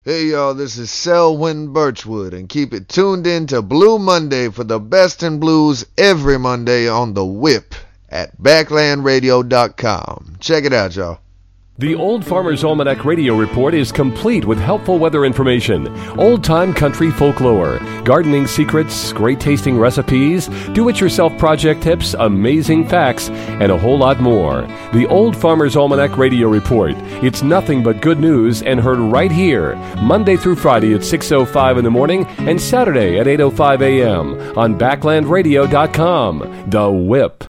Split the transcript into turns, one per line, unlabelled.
Hey y'all, this is Selwyn Birchwood, and keep it tuned in to Blue Monday for the best in blues every Monday on The Whip at backlandradio.com. Check it out, y'all.
The Old Farmer's Almanac Radio Report is complete with helpful weather information, old-time country folklore, gardening secrets, great-tasting recipes, do-it-yourself project tips, amazing facts, and a whole lot more. The Old Farmer's Almanac Radio Report. It's nothing but good news and heard right here, Monday through Friday at 6:05 in the morning and Saturday at 8:05 a.m. on backlandradio.com. The Whip.